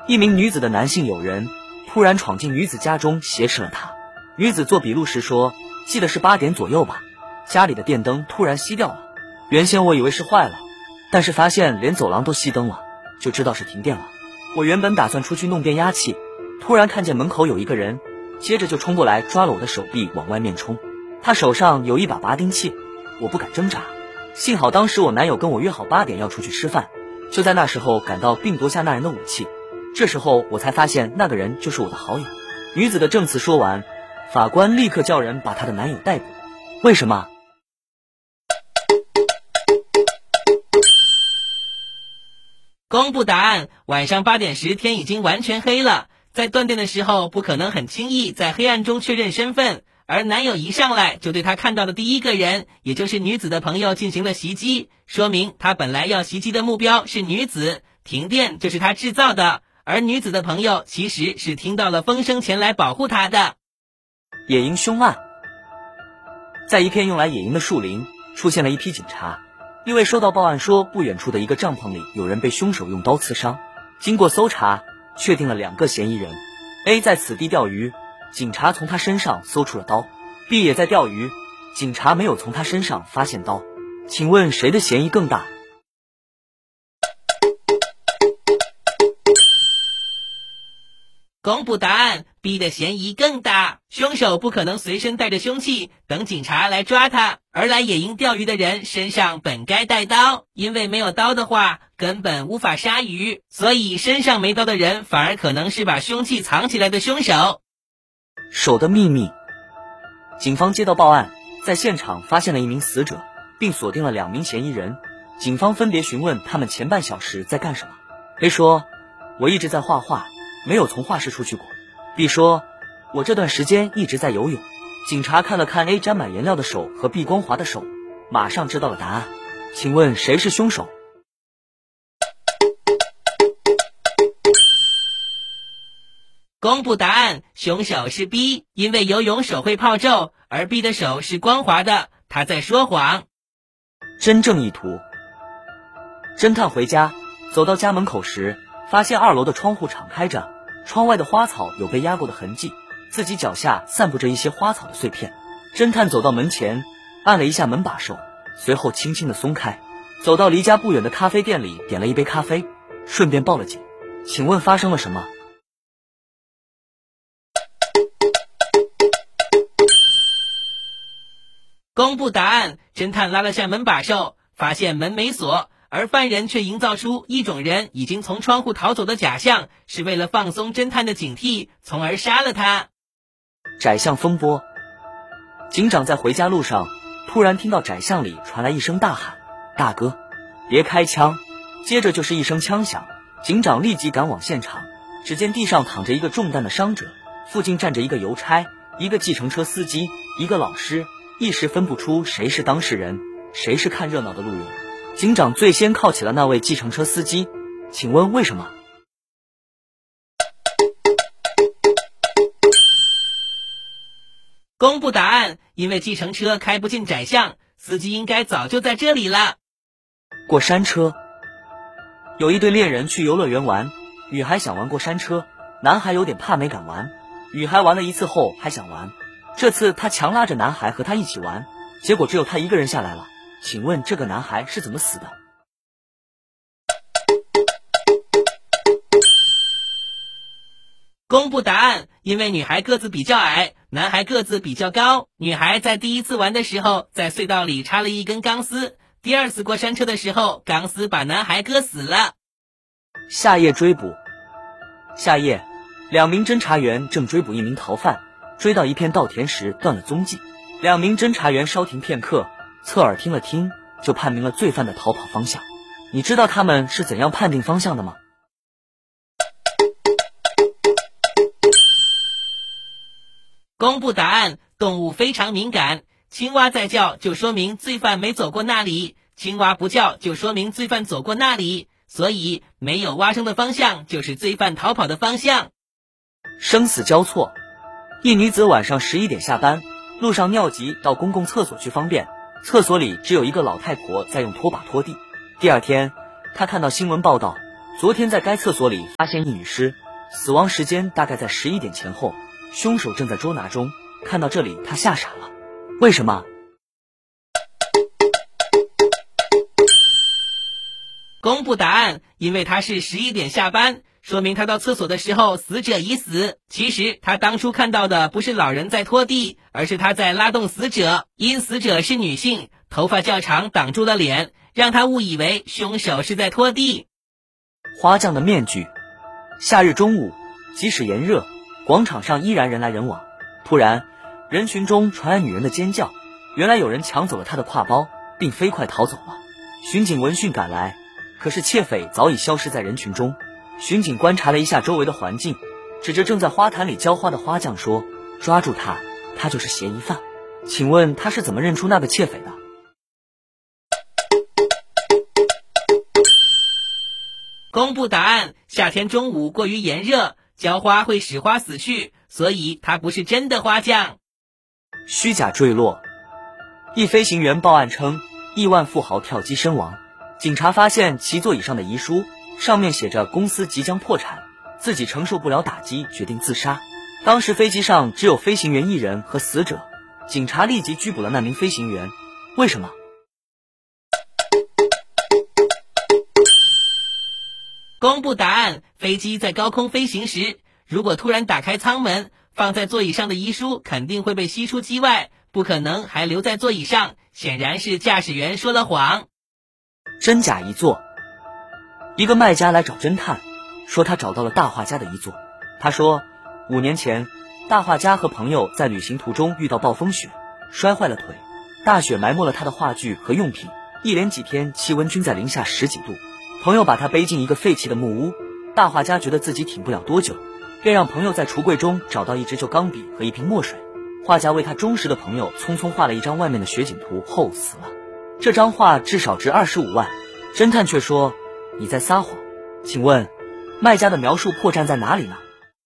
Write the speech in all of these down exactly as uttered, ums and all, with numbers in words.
一名女子的男性友人突然闯进女子家中挟持了她。女子做笔录时说，记得是八点左右吧，家里的电灯突然熄掉了。原先我以为是坏了，但是发现连走廊都熄灯了，就知道是停电了。我原本打算出去弄变压器，突然看见门口有一个人，接着就冲过来抓了我的手臂往外面冲。他手上有一把拔钉器，我不敢挣扎。幸好当时我男友跟我约好八点要出去吃饭，就在那时候赶到并夺下那人的武器。这时候我才发现那个人就是我的好友。女子的证词说完，法官立刻叫人把她的男友逮捕。为什么？ 公布答案，晚上八点时天已经完全黑了，在断电的时候不可能很轻易在黑暗中确认身份，而男友一上来就对他看到的第一个人，也就是女子的朋友进行了袭击，说明他本来要袭击的目标是女子，停电就是他制造的，而女子的朋友其实是听到了风声前来保护他的。 野营凶案。在一片用来野营的树林，出现了一批警察，因为收到报案说不远处的一个帐篷里有人被凶手用刀刺伤。经过搜查，确定了两个嫌疑人。 A 在此地钓鱼，警察从他身上搜出了刀。 B 也在钓鱼，警察没有从他身上发现刀。请问谁的嫌疑更大？ 公布答案 ，B 的嫌疑更大。凶手不可能随身带着凶器等警察来抓他，而来野营钓鱼的人身上本该带刀，因为没有刀的话根本无法杀鱼，所以身上没刀的人反而可能是把凶器藏起来的凶手。 手的秘密。警方接到报案，在现场发现了一名死者，并锁定了两名嫌疑人。警方分别询问他们前半小时在干什么。 A 说，我一直在画画，没有从画室出去过。 B 说，我这段时间一直在游泳。警察看了看 A 沾满颜料的手和 B 光滑的手，马上知道了答案。请问谁是凶手？ 公布答案，凶手是 B， 因为游泳手会泡皱，而 B 的手是光滑的，他在说谎。 真正意图。侦探回家，走到家门口时，发现二楼的窗户敞开着，窗外的花草有被压过的痕迹，自己脚下散布着一些花草的碎片。侦探走到门前，按了一下门把手，随后轻轻地松开，走到离家不远的咖啡店里，点了一杯咖啡，顺便报了警。请问发生了什么？ 公布答案，侦探拉了下门把手，发现门没锁，而犯人却营造出一种人已经从窗户逃走的假象，是为了放松侦探的警惕，从而杀了他。 窄巷风波。警长在回家路上，突然听到窄巷里传来一声大喊：“大哥，别开枪！”接着就是一声枪响，警长立即赶往现场，只见地上躺着一个中弹的伤者，附近站着一个邮差、一个计程车司机、一个老师，一时分不出谁是当事人，谁是看热闹的路人。警长最先铐起了那位计程车司机，请问为什么？ 公布答案，因为计程车开不进窄巷，司机应该早就在这里了。 过山车。有一对恋人去游乐园玩，女孩想玩过山车，男孩有点怕没敢玩。女孩玩了一次后还想玩，这次她强拉着男孩和她一起玩，结果只有她一个人下来了。请问这个男孩是怎么死的？ 公布答案，因为女孩个子比较矮，男孩个子比较高。女孩在第一次玩的时候，在隧道里插了一根钢丝，第二次过山车的时候，钢丝把男孩割死了。 夏夜追捕。夏夜，两名侦查员正追捕一名逃犯，追到一片稻田时断了踪迹。两名侦查员稍停片刻，侧耳听了听，就判明了罪犯的逃跑方向。你知道他们是怎样判定方向的吗？ 公布答案，动物非常敏感，青蛙在叫就说明罪犯没走过那里，青蛙不叫就说明罪犯走过那里，所以没有蛙声的方向就是罪犯逃跑的方向。 生死交错。一女子晚上十一点下班，路上尿急到公共厕所去方便，厕所里只有一个老太婆在用拖把拖地。第二天，她看到新闻报道， 昨天在该厕所里发现一女尸，死亡时间大概在十一点前后，凶手正在捉拿中。看到这里，他吓傻了。为什么？ 公布答案，因为他是十一点下班，说明他到厕所的时候死者已死。其实他当初看到的不是老人在拖地，而是他在拉动死者。因死者是女性，头发较长挡住了脸，让他误以为凶手是在拖地。 花匠的面具。夏日中午，即使炎热，广场上依然人来人往。突然，人群中传来女人的尖叫，原来有人抢走了她的挎包，并飞快逃走了。巡警闻讯赶来，可是窃匪早已消失在人群中。巡警观察了一下周围的环境，指着正在花坛里浇花的花匠说：“抓住他，他就是嫌疑犯。”请问他是怎么认出那个窃匪的？ 公布答案，夏天中午过于炎热，浇花会使花死去，所以他不是真的花匠。 虚假坠落。一飞行员报案称，亿万富豪跳机身亡。警察发现其座椅上的遗书，上面写着公司即将破产，自己承受不了打击，决定自杀。当时飞机上只有飞行员一人和死者，警察立即拘捕了那名飞行员。为什么？ 公布答案，飞机在高空飞行时，如果突然打开舱门，放在座椅上的遗书肯定会被吸出机外，不可能还留在座椅上，显然是驾驶员说了谎。 真假遗作。一个卖家来找侦探，说他找到了大画家的遗作。他说，五年前，大画家和朋友在旅行途中遇到暴风雪，摔坏了腿，大雪埋没了他的画具和用品，一连几天气温均在零下十几度。朋友把他背进一个废弃的木屋，大画家觉得自己挺不了多久，便让朋友在橱柜中找到一支旧钢笔和一瓶墨水。画家为他忠实的朋友匆匆画了一张外面的雪景图后死了。这张画至少值二十五万。侦探却说，你在撒谎。请问，卖家的描述破绽在哪里呢？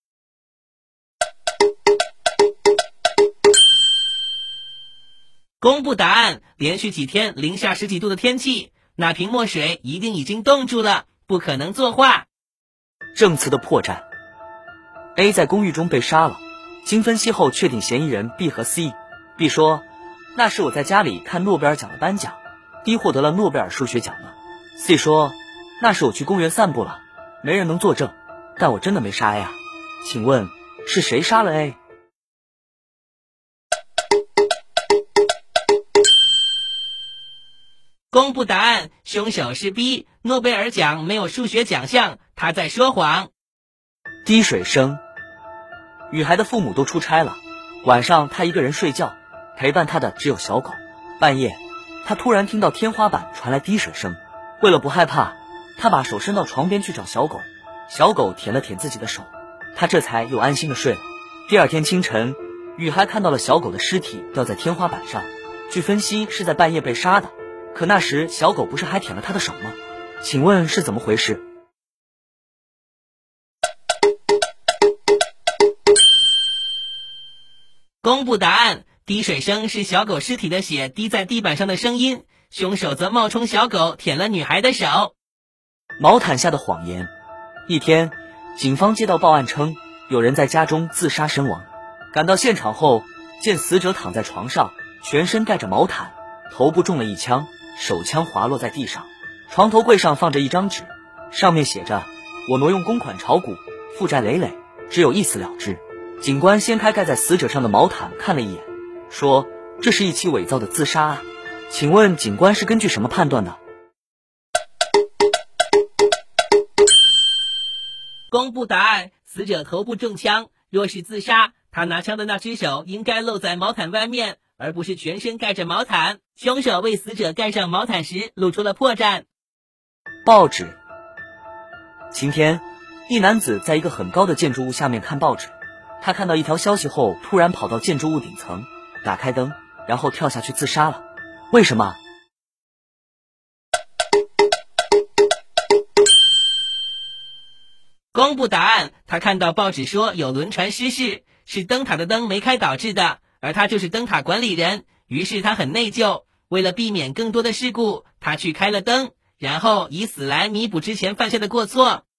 公布答案，连续几天零下十几度的天气，那瓶墨水一定已经冻住了，不可能作画。 证词的破绽。 A 在公寓中被杀了，经分析后确定嫌疑人 B 和 C。 B 说，那时我在家里看诺贝尔奖的颁奖， D 获得了诺贝尔数学奖了。 C 说，那时我去公园散步了，没人能作证，但我真的没杀 A 啊。请问是谁杀了 A？ 公布答案，凶手是 B， 诺贝尔奖没有数学奖项，他在说谎。 滴水声。雨孩的父母都出差了，晚上他一个人睡觉，陪伴他的只有小狗。半夜，他突然听到天花板传来滴水声，为了不害怕，他把手伸到床边去找小狗。小狗舔了舔自己的手，他这才又安心的睡了。第二天清晨，雨孩看到了小狗的尸体掉在天花板上，据分析是在半夜被杀的。可那时小狗不是还舔了他的手吗？请问是怎么回事？ 公布答案，滴水声是小狗尸体的血滴在地板上的声音，凶手则冒充小狗舔了女孩的手。 毛毯下的谎言。一天，警方接到报案称有人在家中自杀身亡，赶到现场后，见死者躺在床上，全身盖着毛毯，头部中了一枪，手枪滑落在地上。床头柜上放着一张纸，上面写着，我挪用公款炒股，负债累累，只有一死了之。警官掀开盖在死者上的毛毯看了一眼，说，这是一起伪造的自杀案。请问警官是根据什么判断的？ 公布答案，死者头部中枪，若是自杀，他拿枪的那只手应该露在毛毯外面，而不是全身盖着毛毯。凶手为死者盖上毛毯时露出了破绽。 报纸。晴天，一男子在一个很高的建筑物下面看报纸，他看到一条消息后，突然跑到建筑物顶层，打开灯，然后跳下去自杀了。为什么？ 公布答案，他看到报纸说有轮船失事，是灯塔的灯没开导致的，而他就是灯塔管理人，于是他很内疚，为了避免更多的事故，他去开了灯，然后以死来弥补之前犯下的过错。